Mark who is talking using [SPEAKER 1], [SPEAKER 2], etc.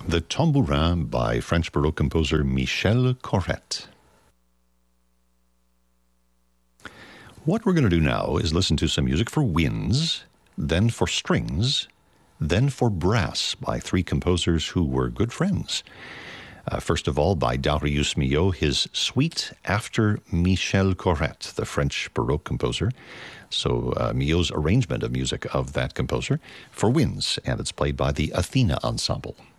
[SPEAKER 1] The Tambourin by French Baroque composer Michel Corrette. What we're going to do now is listen to some music for winds, then for strings, then for brass by three composers who were good friends. First of all, by Darius Milhaud, his Suite after Michel Corrette, the French Baroque composer. So Milhaud's arrangement of music of that composer for winds, and it's played by the Athena Ensemble.